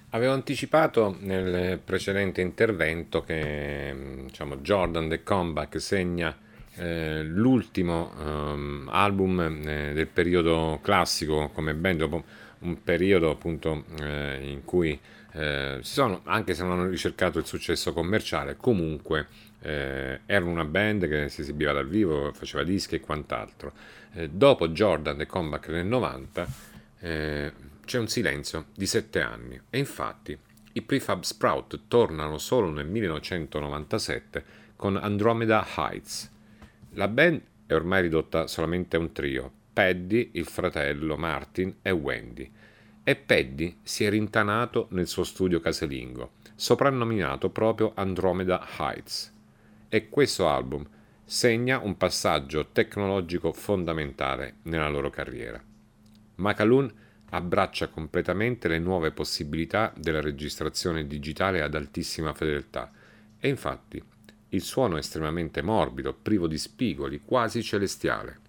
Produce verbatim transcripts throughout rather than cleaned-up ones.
Avevo anticipato nel precedente intervento che mh, diciamo, Jordan The Comeback segna eh, l'ultimo ehm, album eh, del periodo classico come band, dopo un periodo appunto eh, in cui eh, si sono, anche se non hanno ricercato il successo commerciale, comunque eh, erano una band che si esibiva dal vivo, faceva dischi e quant'altro. Eh, dopo Jordan The Comeback nel novanta eh, c'è un silenzio di sette anni e infatti i Prefab Sprout tornano solo nel millenovecentonovantasette con Andromeda Heights. La band è ormai ridotta solamente a un trio: Paddy, il fratello Martin e Wendy. E Paddy si è rintanato nel suo studio casalingo, soprannominato proprio Andromeda Heights. E questo album segna un passaggio tecnologico fondamentale nella loro carriera. Macaloon abbraccia completamente le nuove possibilità della registrazione digitale ad altissima fedeltà e infatti il suono è estremamente morbido, privo di spigoli, quasi celestiale.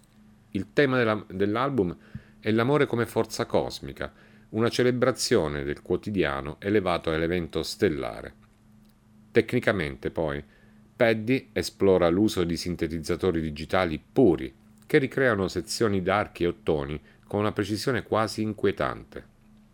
Il tema della- dell'album è l'amore come forza cosmica, una celebrazione del quotidiano elevato all'evento stellare. Tecnicamente, poi, Paddy esplora l'uso di sintetizzatori digitali puri che ricreano sezioni d'archi e ottoni con una precisione quasi inquietante.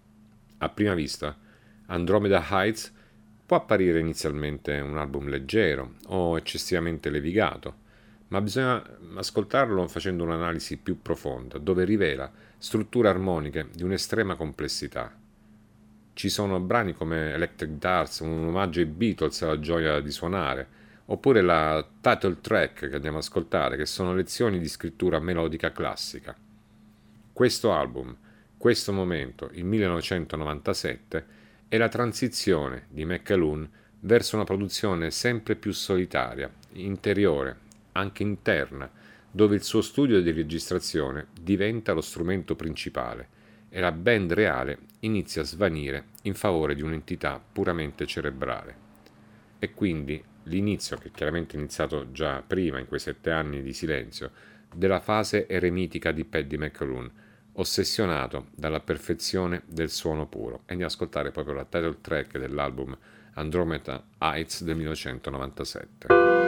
A prima vista, Andromeda Heights può apparire inizialmente un album leggero o eccessivamente levigato, ma bisogna ascoltarlo facendo un'analisi più profonda, dove rivela strutture armoniche di un'estrema complessità. Ci sono brani come Electric Guitars, un omaggio ai Beatles e alla gioia di suonare, oppure la title track che andiamo ad ascoltare, che sono lezioni di scrittura melodica classica. Questo album, questo momento, il millenovecentonovantasette, è la transizione di McAloon verso una produzione sempre più solitaria, interiore, anche interna, dove il suo studio di registrazione diventa lo strumento principale e la band reale inizia a svanire in favore di un'entità puramente cerebrale. E quindi l'inizio, che chiaramente è iniziato già prima, in quei sette anni di silenzio, della fase eremitica di Paddy McAloon, ossessionato dalla perfezione del suono puro. E andiamo ad ascoltare proprio la title track dell'album Andromeda Heights del millenovecentonovantasette.